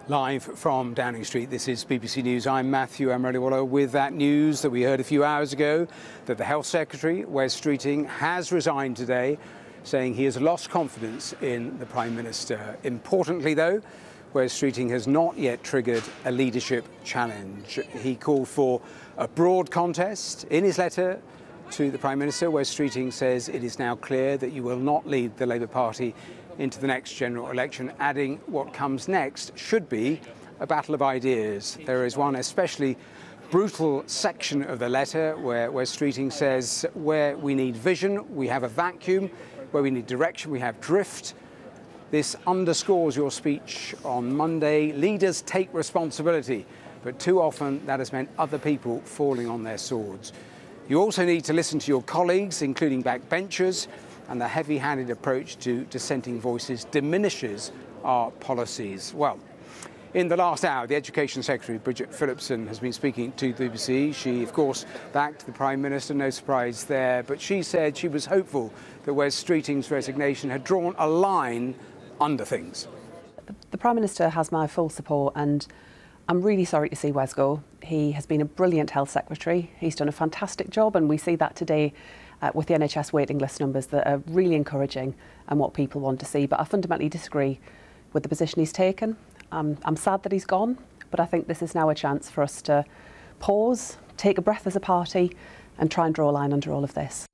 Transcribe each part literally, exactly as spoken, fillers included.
Live from Downing Street, this is B B C News. I'm Matthew Amaraliwala with that news that we heard a few hours ago that the Health Secretary, Wes Streeting, has resigned today, saying he has lost confidence in the Prime Minister. Importantly, though, Wes Streeting has not yet triggered a leadership challenge. He called for a broad contest. In his letter to the Prime Minister, Wes Streeting says it is now clear that you will not lead the Labour Party into the next general election, adding what comes next should be a battle of ideas. There is one especially brutal section of the letter where, where Streeting says where we need vision, we have a vacuum, where we need direction, we have drift. This underscores your speech on Monday. Leaders take responsibility, but too often that has meant other people falling on their swords. You also need to listen to your colleagues, including backbenchers, and the heavy-handed approach to dissenting voices diminishes our policies. Well, in the last hour, the Education Secretary, Bridget Phillipson, has been speaking to the B B C. She, of course, backed the Prime Minister, no surprise there, but she said she was hopeful that Wes Streeting's resignation had drawn a line under things. The Prime Minister has my full support, and I'm really sorry to see Wes go. He has been a brilliant Health Secretary. He's done a fantastic job, and we see that today uh, with the N H S waiting list numbers that are really encouraging and what people want to see. But I fundamentally disagree with the position he's taken. Um, I'm sad that he's gone, but I think this is now a chance for us to pause, take a breath as a party, and try and draw a line under all of this.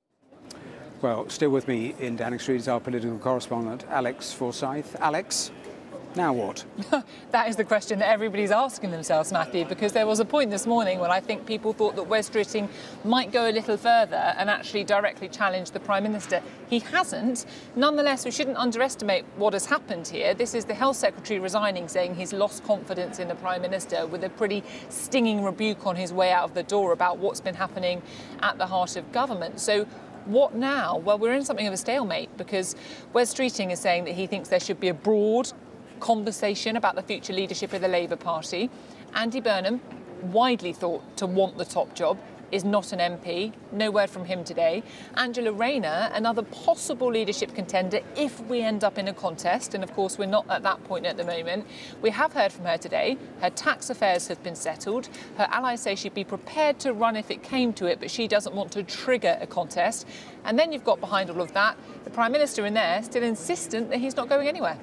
Well, still with me in Downing Street is our political correspondent, Alex Forsyth. Alex, now what? That is the question that everybody's asking themselves, Matthew, because there was a point this morning when I think people thought that Wes Streeting might go a little further and actually directly challenge the Prime Minister. He hasn't. Nonetheless, we shouldn't underestimate what has happened here. This is the Health Secretary resigning, saying he's lost confidence in the Prime Minister, with a pretty stinging rebuke on his way out of the door about what's been happening at the heart of government. So what now? Well, we're in something of a stalemate, because Wes Streeting is saying that he thinks there should be a broad conversation about the future leadership of the Labour Party. Andy Burnham, widely thought to want the top job, is not an M P. No word from him today. Angela Rayner, another possible leadership contender if we end up in a contest, and of course we're not at that point at the moment. We have heard from her today. Her tax affairs have been settled. Her allies say she'd be prepared to run if it came to it, but she doesn't want to trigger a contest. And then you've got behind all of that the Prime Minister in there still insistent that he's not going anywhere.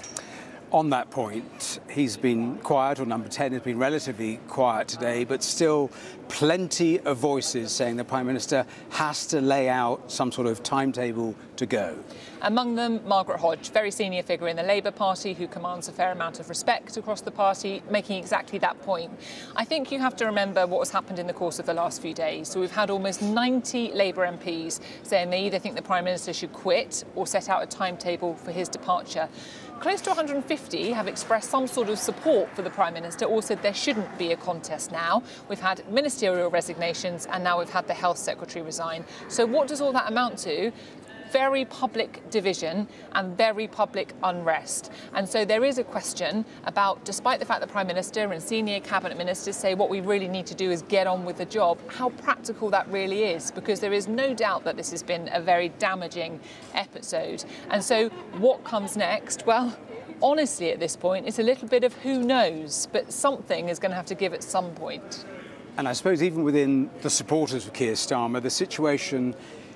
On that point, he's been quiet, or Number ten has been relatively quiet today, but still plenty of voices saying the Prime Minister has to lay out some sort of timetable to go. Among them, Margaret Hodge, very senior figure in the Labour Party who commands a fair amount of respect across the party, making exactly that point. I think you have to remember what has happened in the course of the last few days. So we've had almost ninety Labour M Ps saying they either think the Prime Minister should quit or set out a timetable for his departure. Close to one hundred fifty have expressed some sort of support for the Prime Minister, or said there shouldn't be a contest now. We've had ministerial resignations, and now we've had the Health Secretary resign. So what does all that amount to? Very public division and very public unrest. And so there is a question about, despite the fact that Prime Minister and senior cabinet ministers say what we really need to do is get on with the job, how practical that really is, because there is no doubt that this has been a very damaging episode. And so what comes next? Well, honestly, at this point, it's a little bit of who knows, but something is going to have to give at some point. And I suppose even within the supporters of Keir Starmer, the situation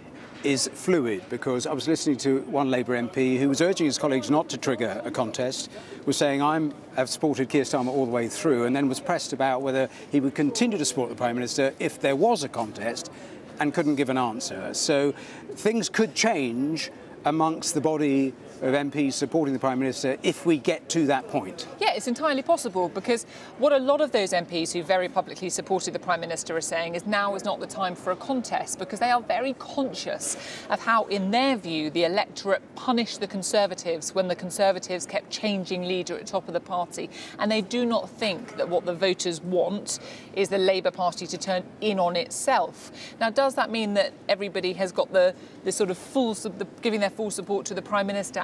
is fluid, because I was listening to one Labour M P who was urging his colleagues not to trigger a contest, was saying, I'm, I've supported Keir Starmer all the way through, and then was pressed about whether he would continue to support the Prime Minister if there was a contest, and couldn't give an answer. So things could change amongst the body of M Ps supporting the Prime Minister if we get to that point. Yeah, it's entirely possible, because what a lot of those M Ps who very publicly supported the Prime Minister are saying is now is not the time for a contest, because they are very conscious of how, in their view, the electorate punished the Conservatives when the Conservatives kept changing leader at the top of the party. And they do not think that what the voters want is the Labour Party to turn in on itself. Now, does that mean that everybody has got the, the sort of full, the, giving their full support to the Prime Minister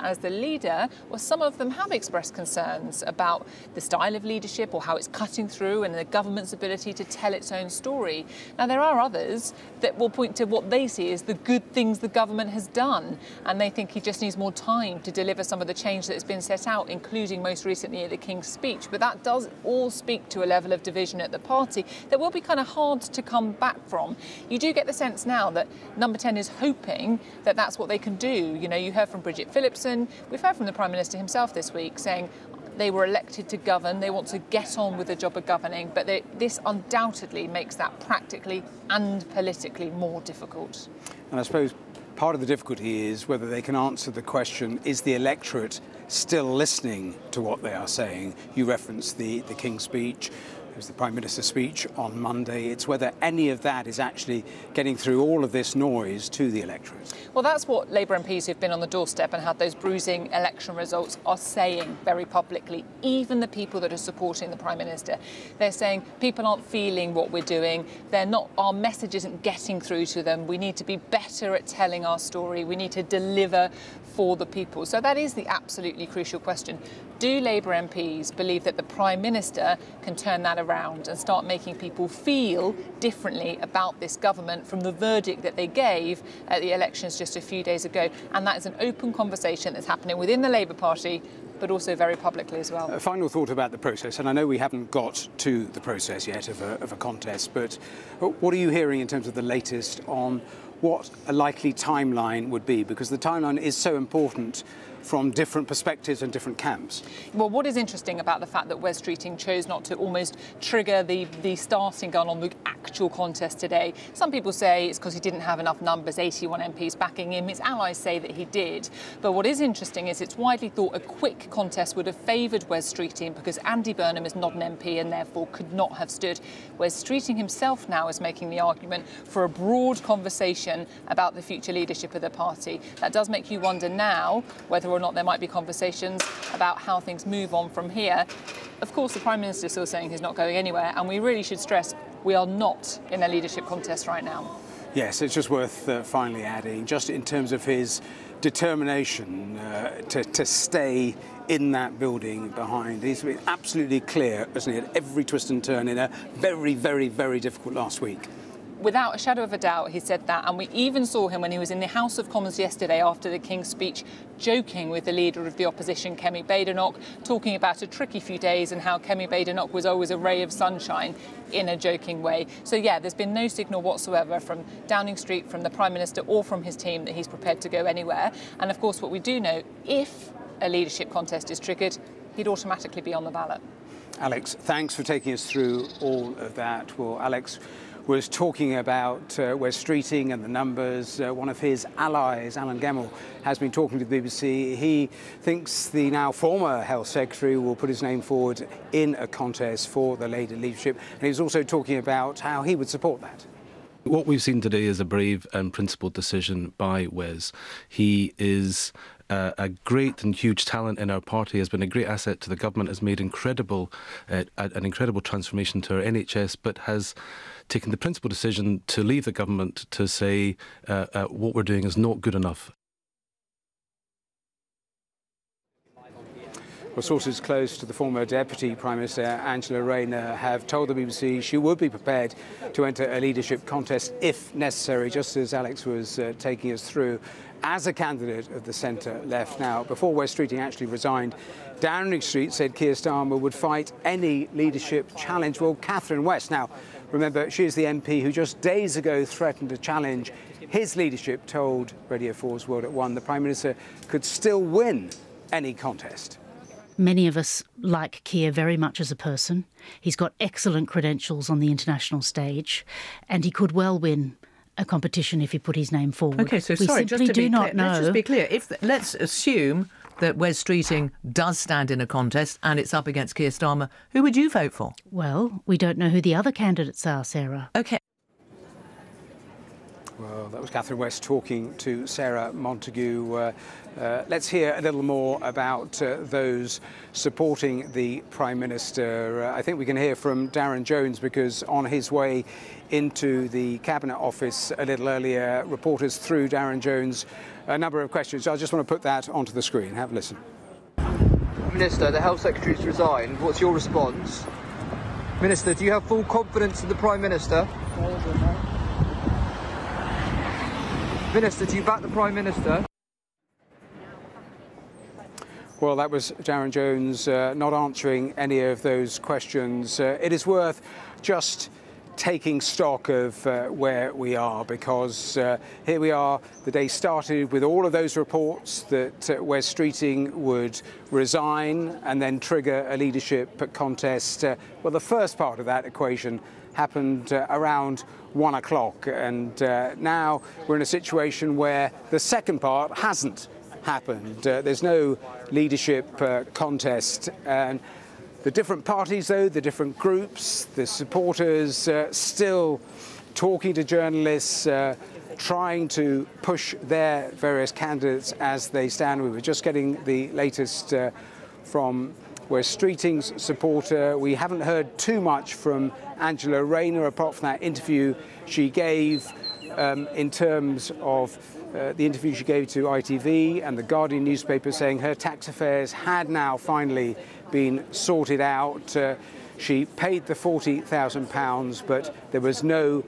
as the leader, well, some of them have expressed concerns about the style of leadership or how it's cutting through and the government's ability to tell its own story. Now, there are others that will point to what they see as the good things the government has done, and they think he just needs more time to deliver some of the change that has been set out, including most recently at the King's Speech. But that does all speak to a level of division at the party that will be kind of hard to come back from. You do get the sense now that Number ten is hoping that that's what they can do. You know, you heard from Bridget Phillipson, we've heard from the Prime Minister himself this week saying they were elected to govern, they want to get on with the job of governing, but they, this undoubtedly makes that practically and politically more difficult. And I suppose part of the difficulty is whether they can answer the question, is the electorate still listening to what they are saying? You referenced the, the King's Speech. It was the Prime Minister's speech on Monday. It's whether any of that is actually getting through all of this noise to the electorate. Well, that's what Labour M Ps who've been on the doorstep and had those bruising election results are saying very publicly, even the people that are supporting the Prime Minister. They're saying people aren't feeling what we're doing. They're not, our message isn't getting through to them. We need to be better at telling our story. We need to deliver for the people. So that is the absolutely crucial question. Do Labour M Ps believe that the Prime Minister can turn that around and start making people feel differently about this government from the verdict that they gave at the elections just a few days ago? And that is an open conversation that's happening within the Labour Party, but also very publicly as well. A final thought about the process, and I know we haven't got to the process yet of a, of a contest, but what are you hearing in terms of the latest on what a likely timeline would be? Because the timeline is so important from different perspectives and different camps. Well, what is interesting about the fact that Wes Streeting chose not to almost trigger the, the starting gun on the actual contest today. Some people say it's because he didn't have enough numbers, eighty-one M Ps backing him. His allies say that he did. But what is interesting is it's widely thought a quick contest would have favoured Wes Streeting because Andy Burnham is not an M P and therefore could not have stood. Wes Streeting himself now is making the argument for a broad conversation about the future leadership of the party. That does make you wonder now whether or not there might be conversations about how things move on from here. Of course, the Prime Minister is still saying he's not going anywhere, and we really should stress we are not in a leadership contest right now. Yes, it's just worth uh, finally adding, just in terms of his determination uh, to, to stay in that building behind. He's been absolutely clear, hasn't he, at every twist and turn in a very, very, very difficult last week. Without a shadow of a doubt, he said that, and we even saw him when he was in the House of Commons yesterday after the King's Speech, joking with the leader of the opposition, Kemi Badenoch, talking about a tricky few days and how Kemi Badenoch was always a ray of sunshine in a joking way. So yeah, there's been no signal whatsoever from Downing Street, from the Prime Minister or from his team that he's prepared to go anywhere. And of course, what we do know, if a leadership contest is triggered, he'd automatically be on the ballot. Alex, thanks for taking us through all of that. Well, Alex was talking about uh, Wes Streeting and the numbers. Uh, one of his allies, Alan Gemmell, has been talking to the B B C. He thinks the now former Health Secretary will put his name forward in a contest for the Labour leadership. And he was also talking about how he would support that. What we've seen today is a brave and principled decision by Wes. He is Uh, a great and huge talent in our party, has been a great asset to the government, has made incredible, uh, an incredible transformation to our N H S, but has taken the principled decision to leave the government to say uh, uh, what we're doing is not good enough. Well, sources close to the former Deputy Prime Minister, Angela Rayner, have told the B B C she would be prepared to enter a leadership contest if necessary, just as Alex was uh, taking us through, as a candidate of the centre-left. Now, before Wes Streeting actually resigned, Downing Street said Keir Starmer would fight any leadership challenge. Well, Catherine West, now, remember, she is the M P who just days ago threatened to challenge his leadership, told Radio four's World at One the Prime Minister could still win any contest. Many of us like Keir very much as a person. He's got excellent credentials on the international stage, and he could well win a competition if he put his name forward. OK, so we sorry, just to do be not clear, know. let's just be clear. If let's assume that Wes Streeting does stand in a contest and it's up against Keir Starmer, who would you vote for? Well, we don't know who the other candidates are, Sarah. OK. Well, that was Catherine West talking to Sarah Montague. Uh, uh, let's hear a little more about uh, those supporting the Prime Minister. Uh, I think we can hear from Darren Jones, because on his way into the Cabinet Office a little earlier, reporters threw Darren Jones a number of questions. I just want to put that onto the screen. Have a listen. Minister, the Health Secretary's resigned. What's your response? Minister, do you have full confidence in the Prime Minister? Minister, do you back the Prime Minister? Well, that was Darren Jones uh, not answering any of those questions. Uh, it is worth just taking stock of uh, where we are, because uh, here we are. The day started with all of those reports that uh, Wes Streeting would resign and then trigger a leadership contest. Uh, well, the first part of that equation happened uh, around one o'clock, and uh, now we're in a situation where the second part hasn't happened. Uh, there's no leadership uh, contest, and the different parties, though, the different groups, the supporters, uh, still talking to journalists, uh, trying to push their various candidates as they stand. We were just getting the latest uh, from Wes Streeting's supporter. We haven't heard too much from Angela Rayner, apart from that interview she gave um, in terms of uh, the interview she gave to I T V and the Guardian newspaper, saying her tax affairs had now finally been sorted out. Uh, she paid the forty thousand pounds, but there was no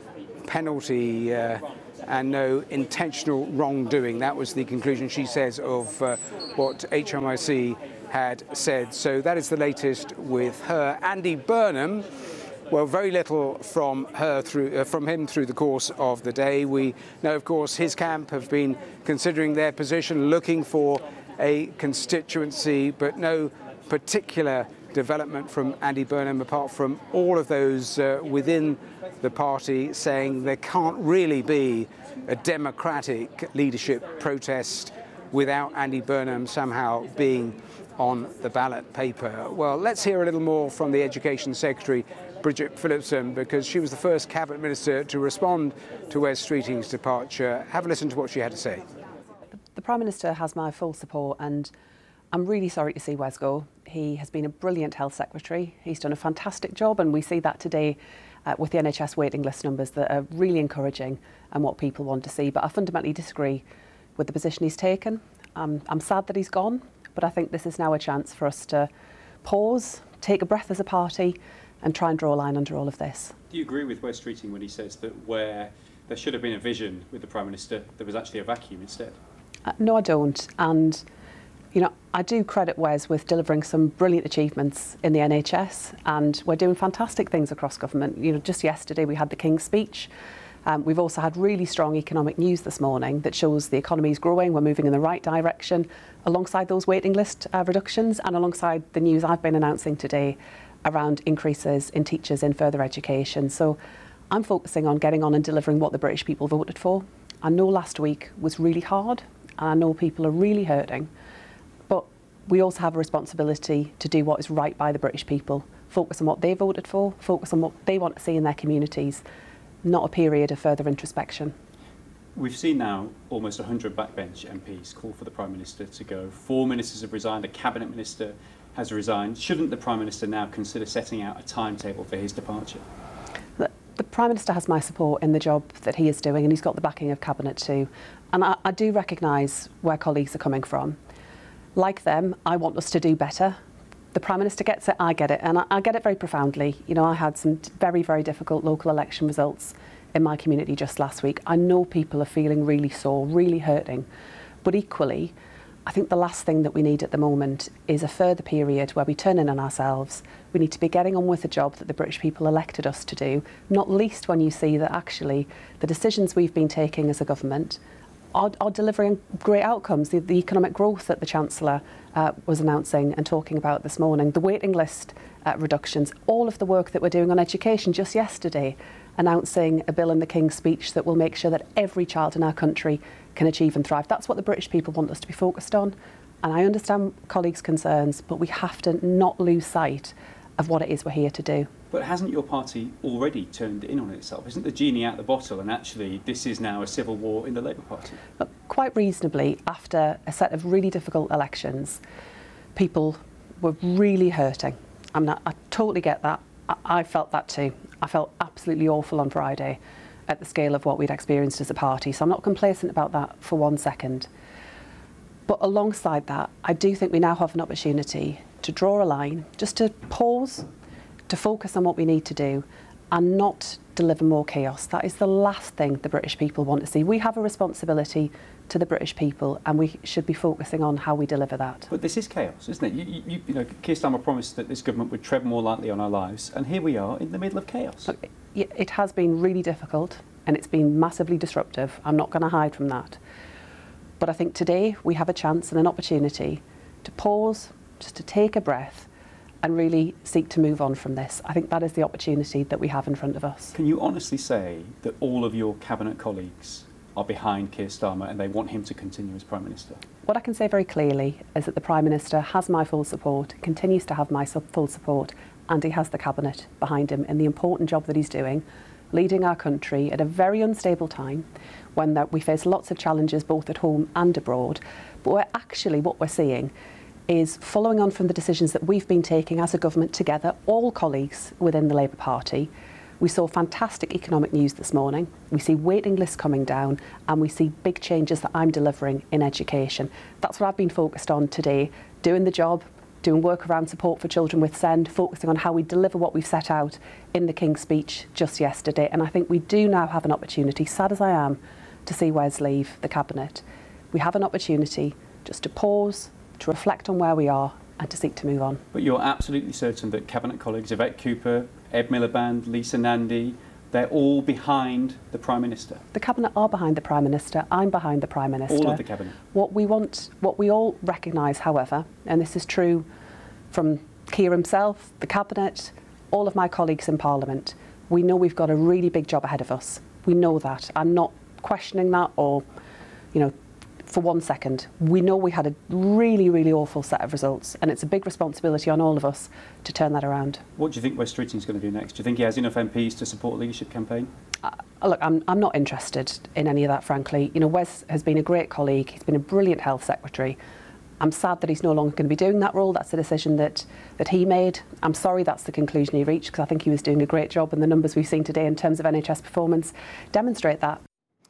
penalty uh, and no intentional wrongdoing. That was the conclusion, she says, of uh, what H M R C had said. So that is the latest with her. Andy Burnham, well, very little from her through uh, from him through the course of the day. We know, of course, his camp have been considering their position, looking for a constituency, but no particular development from Andy Burnham, apart from all of those uh, within the party saying there can't really be a democratic leadership protest without Andy Burnham somehow being on the ballot paper. Well, let's hear a little more from the Education Secretary, Bridget Phillipson, because she was the first Cabinet Minister to respond to Wes Streeting's departure. Have a listen to what she had to say. The Prime Minister has my full support, and I'm really sorry to see Wes go. He has been a brilliant Health Secretary. He's done a fantastic job, and we see that today uh, with the N H S waiting list numbers that are really encouraging and what people want to see. But I fundamentally disagree with the position he's taken. Um, I'm sad that he's gone, but I think this is now a chance for us to pause, take a breath as a party, and try and draw a line under all of this. Do you agree with Wes Streeting when he says that where there should have been a vision with the Prime Minister, there was actually a vacuum instead? Uh, no, I don't. And you know, I do credit Wes with delivering some brilliant achievements in the N H S, and we're doing fantastic things across government. You know, just yesterday we had the King's Speech. Um, we've also had really strong economic news this morning that shows the economy is growing, we're moving in the right direction, alongside those waiting list uh, reductions and alongside the news I've been announcing today around increases in teachers in further education. So I'm focusing on getting on and delivering what the British people voted for. I know last week was really hard, and I know people are really hurting. But we also have a responsibility to do what is right by the British people, focus on what they voted for, focus on what they want to see in their communities, not a period of further introspection. We've seen now almost one hundred backbench M Ps call for the Prime Minister to go. Four ministers have resigned, a Cabinet Minister has resigned. Shouldn't the Prime Minister now consider setting out a timetable for his departure? The, the Prime Minister has my support in the job that he is doing, and he's got the backing of Cabinet too. And I, I do recognise where colleagues are coming from. Like them, I want us to do better. The Prime Minister gets it, I get it, and I, I get it very profoundly. You know, I had some very, very difficult local election results in my community just last week. I know people are feeling really sore, really hurting. But equally, I think the last thing that we need at the moment is a further period where we turn in on ourselves. We need to be getting on with the job that the British people elected us to do, not least when you see that actually the decisions we've been taking as a government Are, are delivering great outcomes. The, the economic growth that the Chancellor uh, was announcing and talking about this morning, the waiting list uh, reductions, all of the work that we're doing on education. Just yesterday, announcing a bill in the King's Speech that will make sure that every child in our country can achieve and thrive. That's what the British people want us to be focused on. And I understand colleagues' concerns, but we have to not lose sight of what it is we're here to do. But hasn't your party already turned in on itself? Isn't the genie out the bottle, and actually this is now a civil war in the Labour Party? But quite reasonably, after a set of really difficult elections, people were really hurting. I mean, I, I totally get that. I, I felt that too. I felt absolutely awful on Friday at the scale of what we'd experienced as a party. So I'm not complacent about that for one second. But alongside that, I do think we now have an opportunity to draw a line, just to pause, to focus on what we need to do and not deliver more chaos. That is the last thing the British people want to see. We have a responsibility to the British people, and we should be focusing on how we deliver that. But this is chaos, isn't it? You, you, you know, Keir Starmer promised that this government would tread more lightly on our lives, and here we are in the middle of chaos. Look, it has been really difficult, and it's been massively disruptive. I'm not going to hide from that. But I think today we have a chance and an opportunity to pause, just to take a breath, and really seek to move on from this. I think that is the opportunity that we have in front of us. Can you honestly say that all of your cabinet colleagues are behind Keir Starmer and they want him to continue as Prime Minister? What I can say very clearly is that the Prime Minister has my full support, continues to have my full support, and he has the Cabinet behind him in the important job that he's doing, leading our country at a very unstable time when that we face lots of challenges both at home and abroad. But we're actually, what we're seeing is following on from the decisions that we've been taking as a government together, all colleagues within the Labour Party. We saw fantastic economic news this morning. We see waiting lists coming down, and we see big changes that I'm delivering in education. That's what I've been focused on today, doing the job, doing work around support for children with SEND, focusing on how we deliver what we've set out in the King's Speech just yesterday. And I think we do now have an opportunity, sad as I am, to see Wes leave the Cabinet. We have an opportunity just to pause, to reflect on where we are, and to seek to move on. But you're absolutely certain that Cabinet colleagues, Yvette Cooper, Ed Miliband, Lisa Nandy, they're all behind the Prime Minister? The Cabinet are behind the Prime Minister. I'm behind the Prime Minister. All of the Cabinet? What we want, what we all recognise, however, and this is true from Keir himself, the Cabinet, all of my colleagues in Parliament, we know we've got a really big job ahead of us. We know that. I'm not questioning that or, you know, for one second. We know we had a really, really awful set of results, and it's a big responsibility on all of us to turn that around. What do you think Wes Streeting's going to do next? Do you think he has enough M Ps to support a leadership campaign? Uh, look, I'm, I'm not interested in any of that, frankly. You know, Wes has been a great colleague. He's been a brilliant health secretary. I'm sad that he's no longer going to be doing that role. That's the decision that, that he made. I'm sorry that's the conclusion he reached, because I think he was doing a great job, and the numbers we've seen today in terms of N H S performance demonstrate that.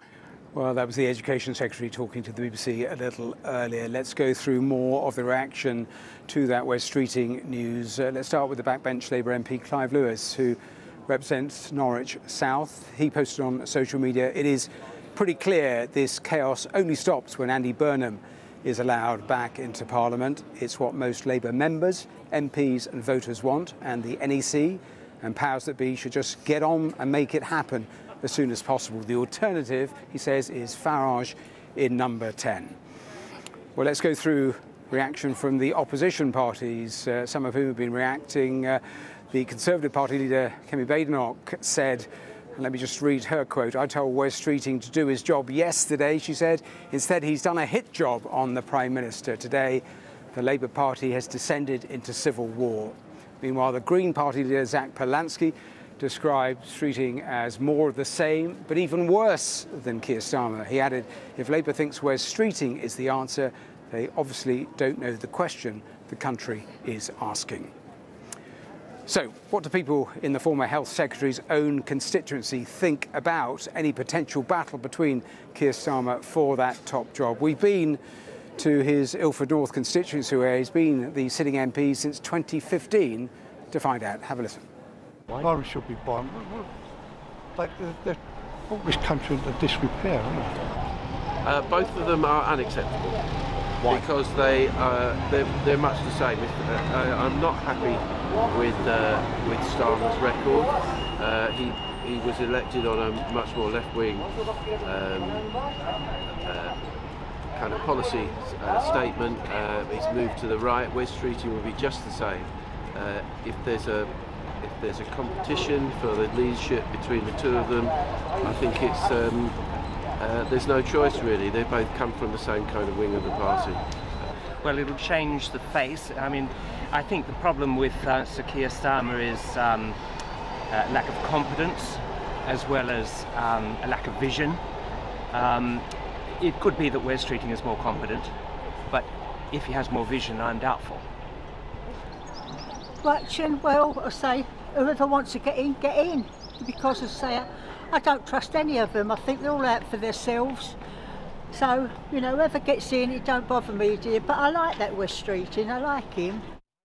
Well, that was the Education Secretary talking to the B B C a little earlier. Let's go through more of the reaction to that Wes Streeting news. Uh, let's start with the backbench Labour M P Clive Lewis, who represents Norwich South. He posted on social media, "It is pretty clear this chaos only stops when Andy Burnham is allowed back into Parliament. It's what most Labour members, M Ps and voters want, and the N E C and powers that be should just get on and make it happen as soon as possible. The alternative," he says, "is Farage in number ten." Well, let's go through reaction from the opposition parties, uh, some of whom have been reacting. Uh, the Conservative Party leader, Kemi Badenoch, said, and let me just read her quote, "I told Wes Streeting to do his job yesterday," she said. "Instead, he's done a hit job on the Prime Minister. Today, the Labour Party has descended into civil war." Meanwhile, the Green Party leader, Zach Polansky, described Streeting as more of the same, but even worse than Keir Starmer. He added, "If Labour thinks Wes Streeting is the answer, they obviously don't know the question the country is asking." So, what do people in the former Health Secretary's own constituency think about any potential battle between Keir Starmer for that top job? We've been to his Ilford North constituency, where he's been the sitting M P since twenty fifteen, to find out. Have a listen. Irish should be buying. Like they've brought this country into disrepair, haven't they? Uh, both of them are unacceptable. Why? Because they uh, they're, they're much the same. Uh, I'm not happy with uh, with Starmer's record. Uh, he he was elected on a much more left-wing um, uh, kind of policy uh, statement. Uh, he's moved to the right. Wes Streeting will be just the same. Uh, if there's a If there's a competition for the leadership between the two of them, I think it's um, uh, there's no choice really. They both come from the same kind of wing of the party. Well, it'll change the face. I mean, I think the problem with uh, Sir Keir Starmer is um, uh, lack of competence, as well as um, a lack of vision. Um, it could be that Wes Streeting is more competent, but if he has more vision, I'm doubtful. Election, well, I say, whoever wants to get in, get in. Because, as I say, I don't trust any of them. I think they're all out for themselves. So, you know, whoever gets in, it don't bother me, dear. But I like that Wes Streeting, I like him.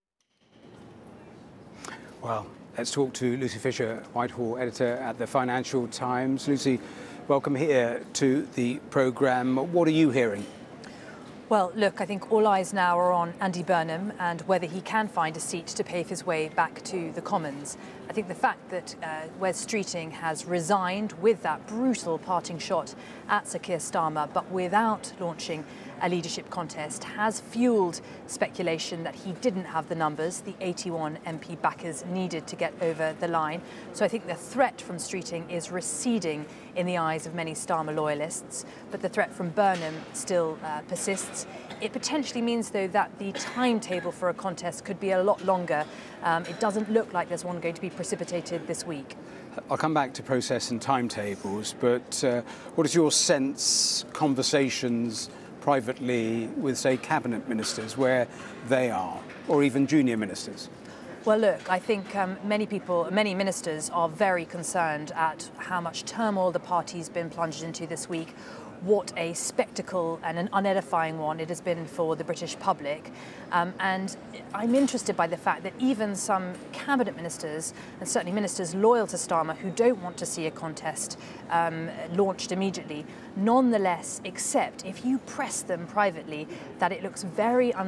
Well, let's talk to Lucy Fisher, Whitehall editor at the Financial Times. Lucy, welcome here to the programme. What are you hearing? Well, look, I think all eyes now are on Andy Burnham and whether he can find a seat to pave his way back to the Commons. I think the fact that uh, Wes Streeting has resigned with that brutal parting shot at Sir Keir Starmer, but without launching a leadership contest, has fueled speculation that he didn't have the numbers, the eighty-one M P backers needed to get over the line. So I think the threat from Streeting is receding in the eyes of many Starmer loyalists, but the threat from Burnham still uh, persists. It potentially means, though, that the timetable for a contest could be a lot longer. Um, it doesn't look like there's one going to be precipitated this week. I'll come back to process and timetables, but uh, what is your sense, conversations privately with, say, cabinet ministers, where they are, or even junior ministers? Well, look, I think um, many people, many ministers are very concerned at how much turmoil the party's been plunged into this week. What a spectacle and an unedifying one it has been for the British public. Um, and I'm interested by the fact that even some cabinet ministers, and certainly ministers loyal to Starmer, who don't want to see a contest um, launched immediately, nonetheless accept, if you press them privately, that it looks very unlikely